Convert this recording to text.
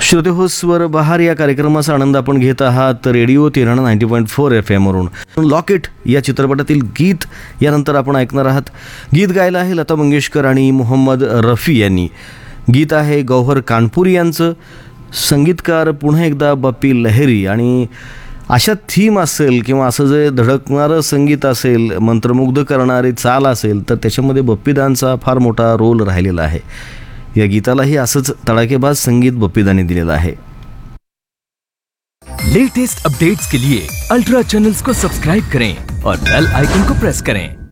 श्रोतेहो, स्वर बहार या कार्यक्रमाचा आनंद आपण घेत आहात रेडिओ तेहराणा 90.4 FM वरून. लॉकेट या चित्रपटातील गीत यानंतर आपण ऐकणार आहात. गीत गायलं आहे लता मंगेशकर आणि मोहम्मद रफी यांनी. गीत आहे गौहर कानपुरी यांचं. संगीतकार पुन्हा एकदा बप्पी लहिरी. आणि अशा थीम असेल किंवा असं जे धडकणारं संगीत असेल, मंत्रमुग्ध करणारी चाल असेल, तर त्याच्यामध्ये बप्पीदांचा फार मोठा रोल राहिलेला आहे. या गीतालाही असंच तडाकेबाज संगीत बप्पीदाने दिलेलं आहे. लेटेस्ट अपडेट्स के लिए अल्ट्रा चैनल्स को सब्सक्राइब करें और बेल आइकन को प्रेस करें.